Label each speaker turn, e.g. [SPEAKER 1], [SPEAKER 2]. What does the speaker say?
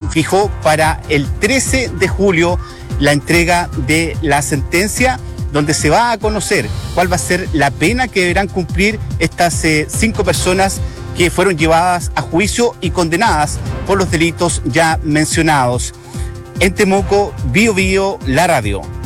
[SPEAKER 1] fijó para el 13 de julio la entrega de la sentencia, donde se va a conocer cuál va a ser la pena que deberán cumplir estas 5 personas que fueron llevadas a juicio y condenadas por los delitos ya mencionados. En Temuco, Bío Bío, la radio.